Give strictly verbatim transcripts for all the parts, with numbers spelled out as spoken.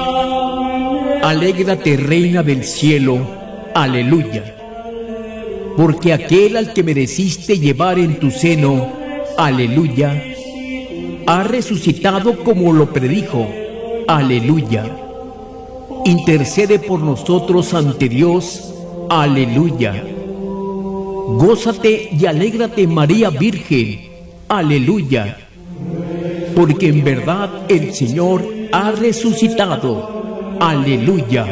Alégrate, Reina del cielo, aleluya. Porque aquel al que mereciste llevar en tu seno, aleluya, ha resucitado como lo predijo, aleluya. Intercede por nosotros ante Dios, aleluya. Gózate y alégrate, María Virgen, aleluya. Porque en verdad el Señor ha resucitado, aleluya.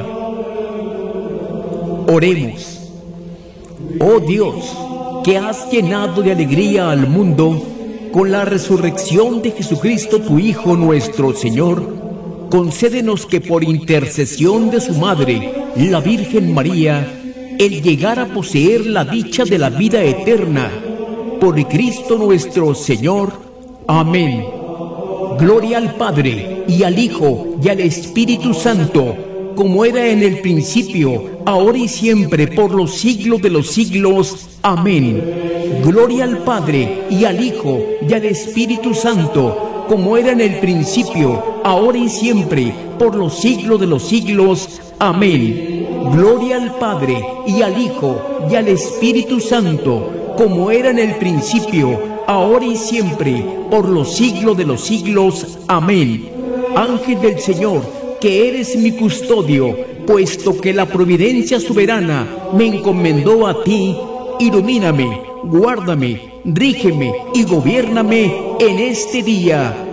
Oremos. Oh Dios, que has llenado de alegría al mundo con la resurrección de Jesucristo, tu Hijo nuestro Señor, concédenos que por intercesión de su Madre, la Virgen María, el llegar a poseer la dicha de la vida eterna, por Cristo nuestro Señor. Amén. Gloria al Padre, y al Hijo, y al Espíritu Santo, como era en el principio, ahora y siempre, por los siglos de los siglos. Amén. Gloria al Padre, y al Hijo, y al Espíritu Santo, como era en el principio, ahora y siempre, por los siglos de los siglos. Amén. Gloria al Padre, y al Hijo, y al Espíritu Santo, como era en el principio, ahora y siempre, por los siglos de los siglos. Amén. Ángel del Señor, que eres mi custodio, puesto que la providencia soberana me encomendó a ti, ilumíname, guárdame, rígeme y gobiérname en este día.